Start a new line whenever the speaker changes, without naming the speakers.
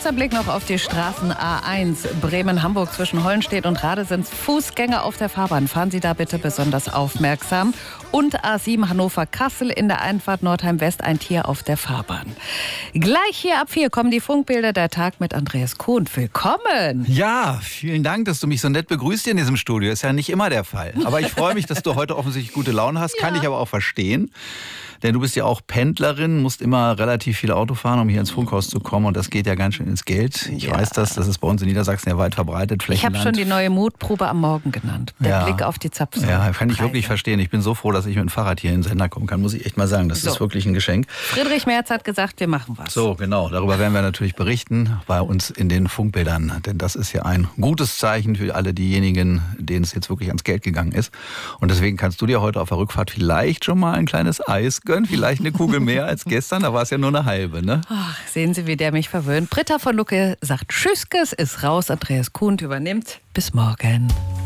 Kurzer Blick noch auf die Straßen A1 Bremen-Hamburg zwischen Hollenstedt und Rade sind Fußgänger auf der Fahrbahn. Fahren Sie da bitte besonders aufmerksam. Und A7 Hannover-Kassel in der Einfahrt Nordheim-West ein Tier auf der Fahrbahn. Gleich hier ab 4 kommen die Funkbilder der Tag mit Andreas Kuhn. Willkommen.
Ja, vielen Dank, dass du mich so nett begrüßt hier in diesem Studio. Ist ja nicht immer der Fall. Aber ich freue mich, dass du heute offensichtlich gute Laune hast. Kann ich aber auch verstehen. Denn du bist ja auch Pendlerin, musst immer relativ viel Auto fahren, um hier ins Funkhaus zu kommen. Und das geht ja ganz schön ins Geld. Ich weiß das ist bei uns in Niedersachsen ja weit verbreitet.
Ich habe schon die neue Mutprobe am Morgen genannt. Der Blick auf die Zapfsäule.
Ja, kann ich wirklich verstehen. Ich bin so froh, dass ich mit dem Fahrrad hier in den Sender kommen kann, muss ich echt mal sagen. Das ist wirklich ein Geschenk.
Friedrich Merz hat gesagt, wir machen was.
So, genau. Darüber werden wir natürlich berichten bei uns in den Funkbildern. Denn das ist ja ein gutes Zeichen für alle diejenigen, denen es jetzt wirklich ans Geld gegangen ist. Und deswegen kannst du dir heute auf der Rückfahrt vielleicht schon mal ein kleines Eis gönnen. Vielleicht eine Kugel mehr als gestern. Da war es ja nur eine halbe, ne?
Ach, sehen Sie, wie der mich verwöhnt. Britta von Lucke sagt Tschüsskes, ist raus. Andreas Kuhn übernimmt. Bis morgen.